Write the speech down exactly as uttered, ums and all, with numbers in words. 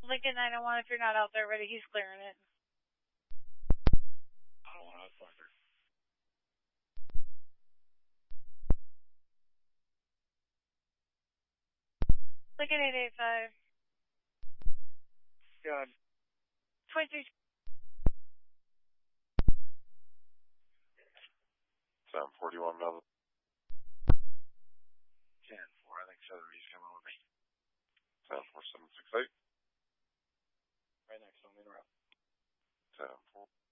Lincoln nine oh one, if you're not out there already, he's clearing it. I don't want to find her. Lincoln eight eight five. God. twenty-three. seven forty-one, Melvin. ten four, I think Sotheby's coming with me. seven four seven six eight. Right next to him in a row. seven four.